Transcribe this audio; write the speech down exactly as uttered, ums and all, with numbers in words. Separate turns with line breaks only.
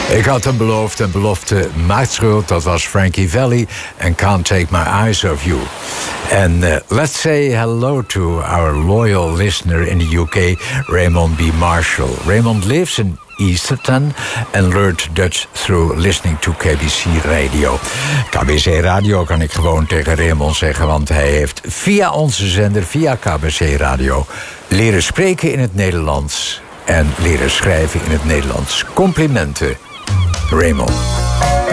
Ik had hem beloofd en belofte maakt schuld. Dat was Frankie Valli en Can't Take My Eyes Off You. En uh, let's say hello to our loyal listener in the U K, Raymond B. Marshall. Raymond lives in Easterton and learned Dutch through listening to K B C Radio. K B C Radio kan ik gewoon tegen Raymond zeggen, want hij heeft via onze zender, via K B C Radio, leren spreken in het Nederlands en leren schrijven in het Nederlands. Complimenten, Raymond.